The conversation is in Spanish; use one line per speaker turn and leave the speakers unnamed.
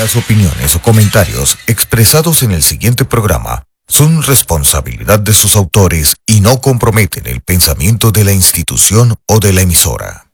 Las opiniones o comentarios expresados en el siguiente programa son responsabilidad de sus autores y no comprometen el pensamiento de la institución o de la emisora.